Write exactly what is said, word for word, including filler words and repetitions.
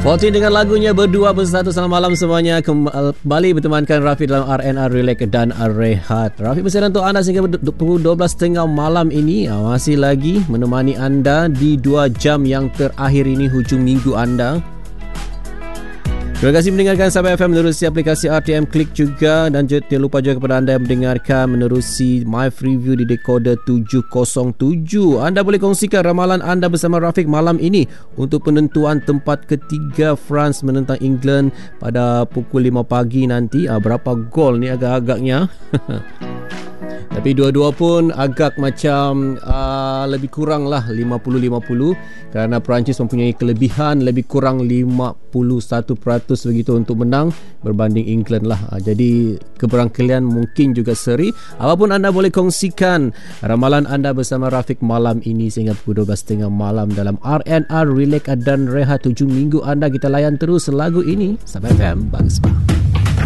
fourteen dengan lagunya Berdua Bersatu. Selamat malam semuanya. Kembali bertemankan Rafi dalam R and R Relax dan Rehat. Rafi bersama untuk anda sehingga pukul dua belas tiga puluh malam ini. Masih lagi menemani anda di dua jam yang terakhir ini, hujung minggu anda. Terima kasih mendengarkan Sabah F M menerusi aplikasi R T M Klik juga, dan jangan lupa juga kepada anda yang mendengarkan menerusi My Freeview di dekoder tujuh kosong tujuh. Anda boleh kongsikan ramalan anda bersama Rafiq malam ini untuk penentuan tempat ketiga France menentang England pada pukul lima pagi nanti. Ah, berapa gol ni agak-agaknya. Tapi dua-dua pun agak macam uh, lebih kurang lah lima puluh lima puluh, kerana Perancis mempunyai kelebihan lebih kurang lima puluh satu peratus begitu untuk menang berbanding England lah. Uh, jadi keberangkalian mungkin juga seri. Apapun anda boleh kongsikan ramalan anda bersama Rafiq malam ini sehingga pukul dua belas tiga puluh malam dalam R and R Relax dan Rehat hujung minggu anda. Kita layan terus lagu ini. Sabah F M, Bagus Pak.